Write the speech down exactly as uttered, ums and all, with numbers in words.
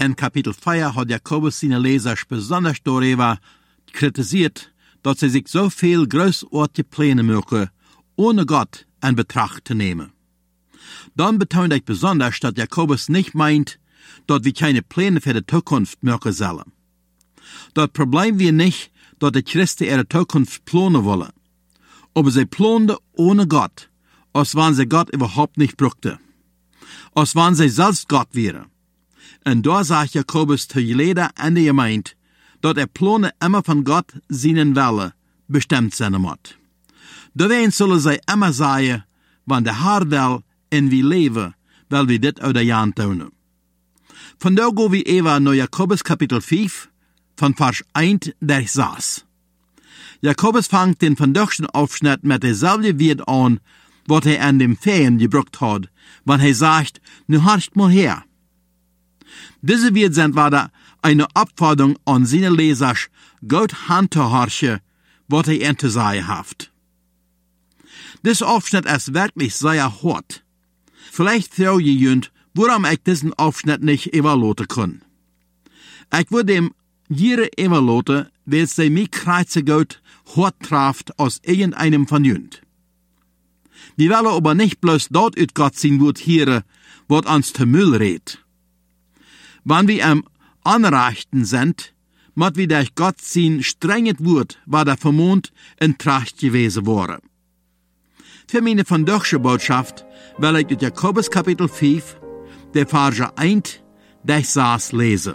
In Kapitel vier hat Jakobus seine Leser besonders darüber kritisiert, dass sie sich so viel großartige Pläne machen, ohne Gott in Betracht zu nehmen. Dann betont ich besonders, dass Jakobus nicht meint, dass wir keine Pläne für die Zukunft machen sollen. Das Problem wir nicht, dass die Christen ihre Zukunft planen wollen. Aber sie planen ohne Gott, als wenn sie Gott überhaupt nicht brauchten. Als wenn sie selbst Gott wären. Und da sagt Jakobus zu jeder in der Gemeinde, dass er Pläne immer von Gott seinen Wille bestimmt sein muss. Deswegen sollen sie immer sagen, wenn der Herr will, en wir leven, weil wir dit uit de jaan tun. Vandaag gaan we even naar Jakobus kapitel vijf, van vers één der zes. Jakobus vangt den vandaagse Aufschnitt mit dezelfde Wort an, wat hij an dem Ferien gebruikt had, wann hij sagt, nu horcht mal her. Diese Wort sind wieder eine Abforderung an seine Lesers, Gott handzuhorchen, wat hij ihnen zu sagen hat. Dieser Aufschnitt ist wirklich sehr hart. Vielleicht frau je jünd, warum ich diesen Aufschnitt nicht evaluieren kann. Ich würde dem jere evaluieren, weil sie mich kreuze Gott hart trifft als irgendeinem von jünd. Wir wollen aber nicht bloß dort ut Gott sein Wort hören, was uns zu Müll redet. Wenn wir am Anrechten sind, muss wir durch Gott sein strenges Wort, was der vermont in Tracht gewesen wäre. Für meine vandaagse Botschaft will ich uit Jakobus kapitel vijf, de verse eins, der zes lesen.